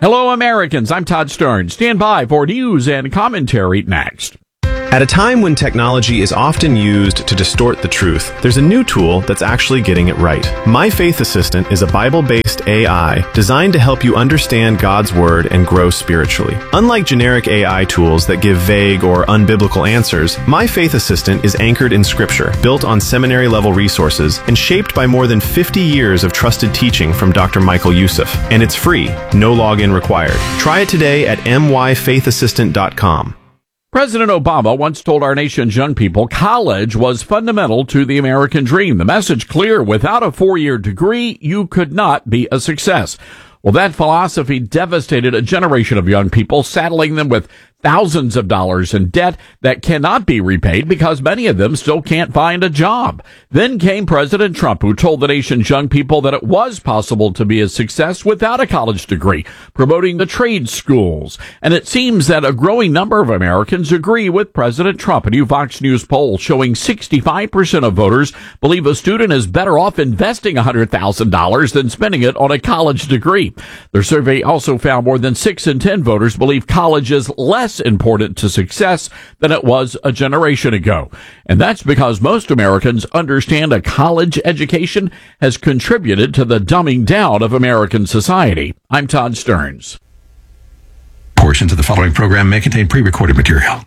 Hello, Americans. I'm Todd Stern. Stand by for news and commentary next. At a time when technology is often used to distort the truth, there's a new tool that's actually getting it right. My Faith Assistant is a Bible-based AI designed to help you understand God's Word and grow spiritually. Unlike generic AI tools that give vague or unbiblical answers, My Faith Assistant is anchored in Scripture, built on seminary-level resources, and shaped by more than 50 years of trusted teaching from Dr. Michael Youssef. And it's free, no login required. Try it today at myfaithassistant.com. President Obama once told our nation's young people college was fundamental to the American dream. The message clear: without a four-year degree, you could not be a success. Well, that philosophy devastated a generation of young people, saddling them with thousands of dollars in debt that cannot be repaid because many of them still can't find a job. Then came President Trump, who told the nation's young people that it was possible to be a success without a college degree, promoting the trade schools. And it seems that a growing number of Americans agree with President Trump. A new Fox News poll showing 65% of voters believe a student is better off investing $100,000 than spending it on a college degree. Their survey also found more than 6 in 10 voters believe college is less important to success than it was a generation ago. And that's because most Americans understand a college education has contributed to the dumbing down of American society. I'm Todd Stearns. Portions of the following program may contain pre-recorded material.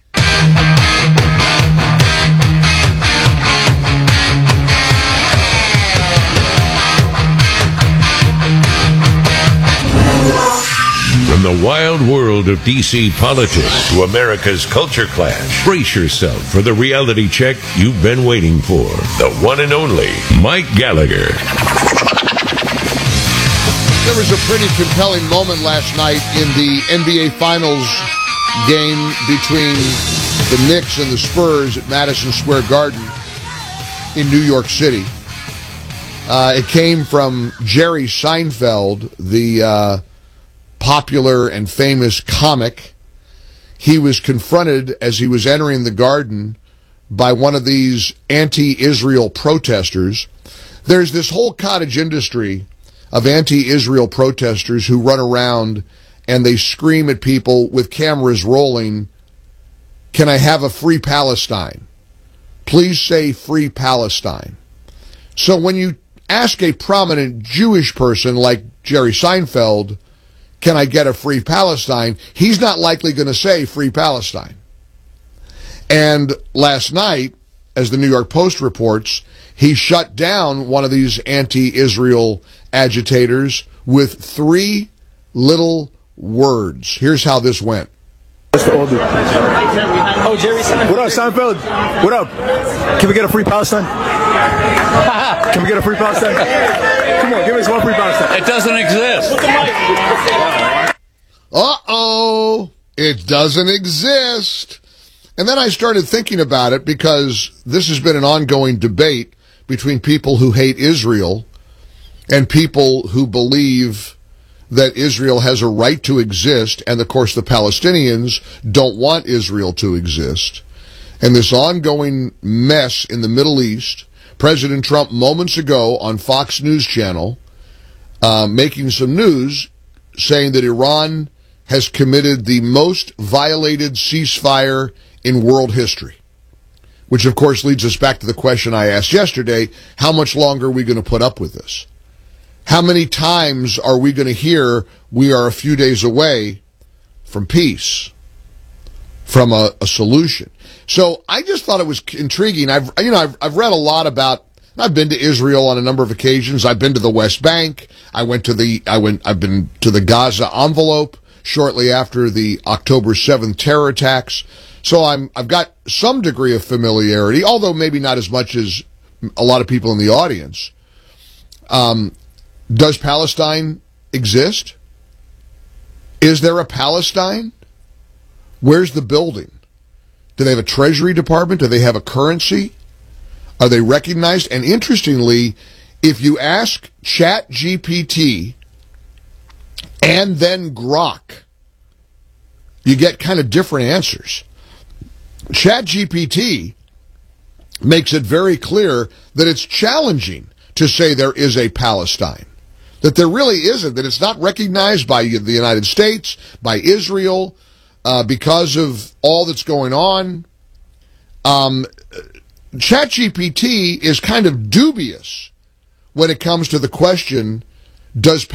From the wild world of D.C. politics to America's culture clash, brace yourself for the reality check you've been waiting for. The one and only Mike Gallagher. There was a pretty compelling moment last night in the NBA Finals game between the Knicks and the Spurs at Madison Square Garden in New York City. It came from Jerry Seinfeld, the popular and famous comic. He was confronted as he was entering the Garden by one of these anti-Israel protesters. There's this whole cottage industry of anti-Israel protesters who run around and they scream at people with cameras rolling, "Can I have a free Palestine? Please say free Palestine." So when you ask a prominent Jewish person like Jerry Seinfeld, "Can I get a free Palestine?" he's not likely going to say free Palestine. And last night, as the New York Post reports, he shut down one of these anti-Israel agitators with 3 little words. Here's how this went. That's the old dude. Oh, Jerry Seinfeld. What up, Seinfeld? What up? Can we get a free Palestine? Can we get a free Palestine? Come on, give us one free Palestine. It doesn't exist. Uh-oh, it doesn't exist. And then I started thinking about it because this has been an ongoing debate between people who hate Israel and people who believe that Israel has a right to exist, and of course the Palestinians don't want Israel to exist. And this ongoing mess in the Middle East, President Trump moments ago on Fox News Channel making some news saying that Iran has committed the most violated ceasefire in world history, which of course leads us back to the question I asked yesterday: how much longer are we going to put up with this? How many times are we going to hear we are a few days away from peace, from a solution? So I just thought it was intriguing. I've read a lot about. I've been to Israel on a number of occasions. I've been to the West Bank. I've been to the Gaza envelope shortly after the October 7th terror attacks. So I've got some degree of familiarity, although maybe not as much as a lot of people in the audience. Does Palestine exist? Is there a Palestine? Where's the building? Do they have a Treasury Department? Do they have a currency? Are they recognized? And interestingly, if you ask ChatGPT and then Grok, you get kind of different answers. ChatGPT makes it very clear that it's challenging to say there is a Palestine. that there really isn't, that it's not recognized by the United States, by Israel, because of all that's going on. ChatGPT is kind of dubious when it comes to the question, does